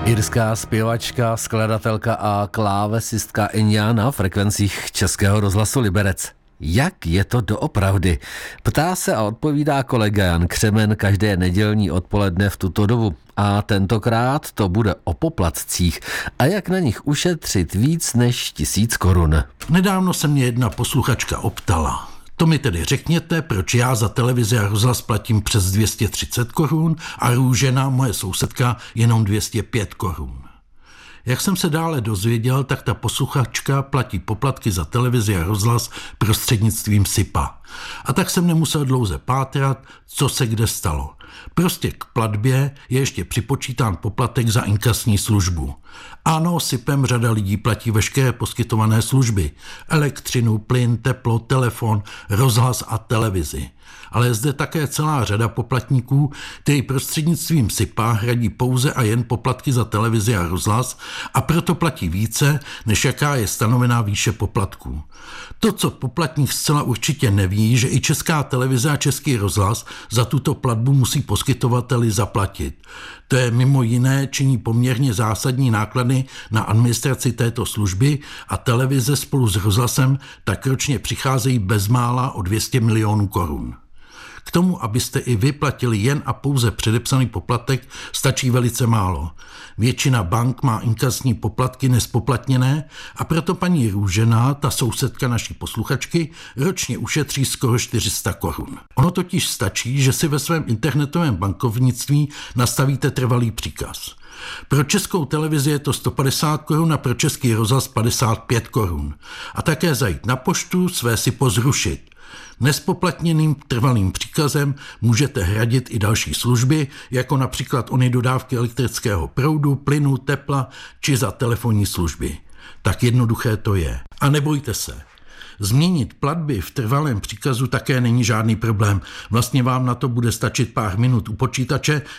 Irská zpěvačka, skladatelka a klávesistka Enya na frekvencích Českého rozhlasu Liberec. Jak je to doopravdy? Ptá se a odpovídá kolega Jan Křemen každé nedělní odpoledne v tuto dobu. A tentokrát to bude o poplatcích a jak na nich ušetřit víc než 1000 korun. Nedávno se mě jedna posluchačka optala. To mi tedy řekněte, proč já za televizi a rozhlas platím přes 230 korun a Růžena, moje sousedka, jenom 205 korun. Jak jsem se dále dozvěděl, tak ta posluchačka platí poplatky za televizi a rozhlas prostřednictvím SIPA. A tak jsem nemusel dlouze pátrat, co se kde stalo. Prostě k platbě je ještě připočítán poplatek za inkasní službu. Ano, SIPem řada lidí platí veškeré poskytované služby. Elektřinu, plyn, teplo, telefon, rozhlas a televizi. Ale je zde také celá řada poplatníků, kteří prostřednictvím SIPa hradí pouze a jen poplatky za televizi a rozhlas a proto platí více, než jaká je stanovená výše poplatků. To, co poplatník zcela určitě neví, že i Česká televize a Český rozhlas za tuto platbu musí poskytovateli zaplatit. To je mimo jiné činí poměrně zásadní náklady na administraci této služby a televize spolu s rozhlasem tak ročně přicházejí bezmála o 200 milionů korun. K tomu, abyste i vy platili jen a pouze předepsaný poplatek, stačí velice málo. Většina bank má inkasní poplatky nespoplatněné a proto paní Růžena, ta sousedka naší posluchačky, ročně ušetří skoro 400 korun. Ono totiž stačí, že si ve svém internetovém bankovnictví nastavíte trvalý příkaz. Pro Českou televizi je to 150 korun a pro Český rozhlas 55 korun. A také zajít na poštu, své SIPO zrušit. Nespoplatněným trvalým příkazem můžete hradit i další služby, jako například ony dodávky elektrického proudu, plynu, tepla či za telefonní služby. Tak jednoduché to je. A nebojte se. Změnit platby v trvalém příkazu také není žádný problém. Vlastně vám na to bude stačit pár minut u počítače,